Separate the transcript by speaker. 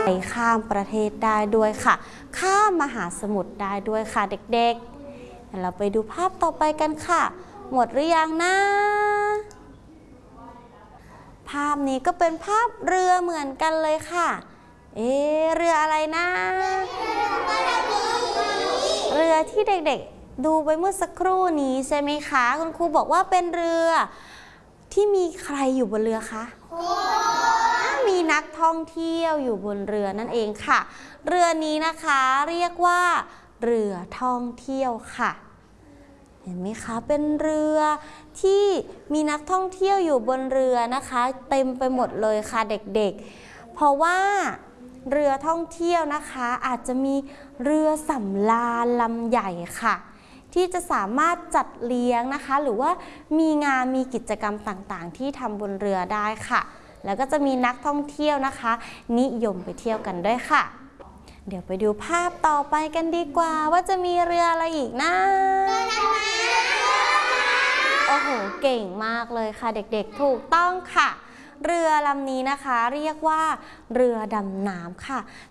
Speaker 1: ข้ามประเทศได้ด้วยค่ะข้ามมหาสมุทรได้ด้วยค่ะเด็กๆเราไปดูภาพต่อไปกันค่ะหมดหรือยังนะภาพนี้ก็เป็นภาพเรือเหมือนกันเลยค่ะเรืออะไรนะเรือที่เด็กๆดูไปเมื่อสักครู่นี้ใช่ไหมคะคุณครูบอกว่าเป็นเรือที่มีใครอยู่บนเรือคะมีนักท่องเที่ยวอยู่บนเรือนั่นเองค่ะเรือนี้นะคะเรียกว่าเรือท่องเที่ยวค่ะเห็นไหมคะเป็นเรือที่มีนักท่องเที่ยวอยู่บนเรือนะคะเต็มไปหมดเลยค่ะเด็กๆเพราะว่าเรือท่องเที่ยวนะคะอาจจะมีเรือสำราญลำใหญ่ค่ะที่จะสามารถจัดเลี้ยงนะคะหรือว่ามีงานมีกิจกรรมต่างๆที่ทำบนเรือได้ค่ะแล้วก็จะมีนักท่องเที่ยวนะคะนิยมไปเที่ยวกันด้วยค่ะเดี๋ยวไปดูภาพต่อไปกันดีกว่าว่าจะมีเรืออะไรอีกนะโอ้โหเก่งมากเลยค่ะเด็กๆถูกต้องค่ะเรือลำนี้นะคะเรียกว่าเรือดำน้ำค่ะ